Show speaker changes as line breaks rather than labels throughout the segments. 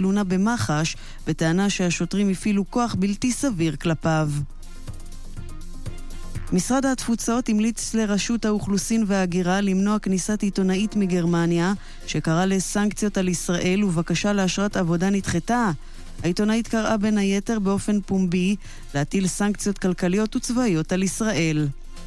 תלונה במח"ש בטענה שהשוטרים הפעילו כוח בלתי סביר כלפיו. משרד התפוצות המליץ לרשות האוכלוסין וההגירה למנוע כניסת עיתונאית מגרמניה שקראה לסנקציות על ישראל ובקשה לאשרת עבודה נדחתה. העיתונאית קראה בין היתר באופן פומבי להטיל סנקציות כלכליות וצבאיות על ישראל.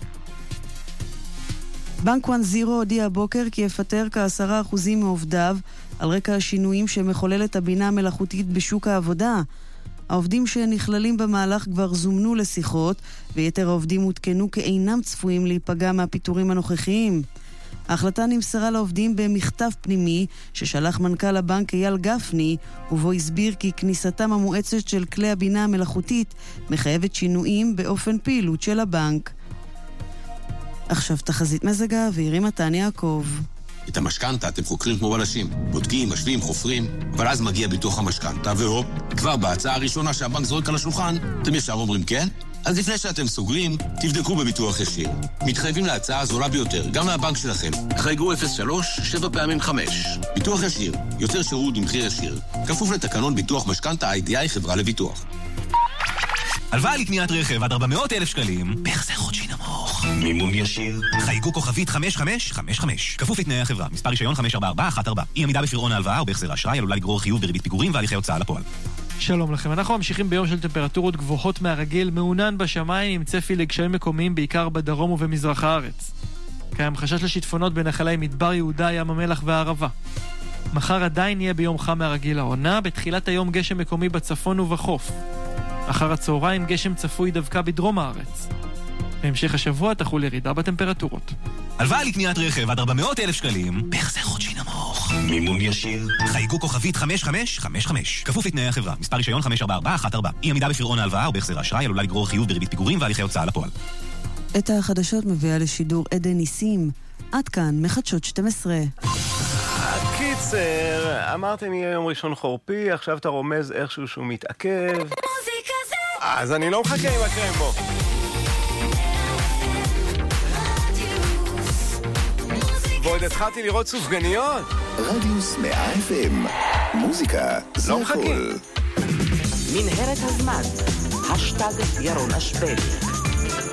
בנק 1 זירו הודיע הבוקר כי יפטר כ10% מעובדיו על רקע השינויים שמחוללת הבינה המלאכותית בשוק העבודה. העובדים שנכללים במהלך כבר זומנו לשיחות, ויתר העובדים הותקנו כאינם צפויים להיפגע מהפיטורים הנוכחיים. ההחלטה נמסרה לעובדים במכתב פנימי ששלח מנכ"ל הבנק אייל גפני, ובו הסביר כי כניסתם המואצת של כלי הבינה המלאכותית מחייבת שינויים באופן פעילות של הבנק. עכשיו תחזית מזג האוויר עם מתן יעקב.
את המשכנתה אתם חוקרים כמו בלשים, בודקים, משווים, חופרים, אבל אז מגיע ביטוח המשכנתה, והופ, כבר בהצעה הראשונה שהבנק זורק על השולחן, אתם ישר אומרים כן? אז לפני שאתם סוגרים, תבדקו בביטוח ישיר. מתחייבים להצעה הזולה ביותר, גם מהבנק שלכם. חייגו 03 7 פעמים 5. ביטוח ישיר, יותר שירות במחיר ישיר. כפוף לתקנון ביטוח משכנתה IDI חברה לביטוח.
הלוואה לקניית רכב עד 400,000 שקלים, בהחזר חודשי נמוך.
מימון ישיר.
חייגו כוכבית 5555. כפוף לתנאי החברה. מספר רישיון 54414. אי עמידה בפירעון ההלוואה או בהחזר האשראי עלולה לגרור חיוב בריבית פיגורים והליכי הוצאה לפועל.
שלום לכם, אנחנו ממשיכים ביום של טמפרטורות גבוהות מהרגיל, מעונן בשמיים עם צפי לגשמים מקומיים בעיקר בדרום ובמזרח הארץ. קיים חשש לשיטפונות בנחלי מדבר יהודה, ים המלח והערבה. מחר עדיין יהיה ביום חם מהרגיל העונה, בתחילת היום גשם מקומי בצפון ובחוף. אחר הצהריים גשם צפוי דווקא בדרום הארץ. בהמשך השבוע תחול ירידה בטמפרטורות.
הלוואה לקניית רכב עד 400,000 שקלים, בהחזר חודשי נמוך.
מימון ישיר.
חייגו כוכבית 5555. כפוף לתנאי החברה. מספר רישיון 54414. אי עמידה בפירעון ההלוואה או בהחזר האשראי עלולה לגרור חיוב בריבית פיגורים והליכי הוצאה לפועל.
את החדשות מביאה לשידור עדן ניסים. עד כאן מחדשות 12.
קיצר, אמרתם יהיה יום ראשון חורפי, עכשיו אתה רומז איכשהו שהוא מתעכב. מוזיקה זה! אז אני לא מחכה עם הקרמבו. ועוד התחלתי לראות סופגניות.
רדיוס 100 FM. מוזיקה זה
לא מחכים.
מנהרת הזמן. השטג ירון אשבל.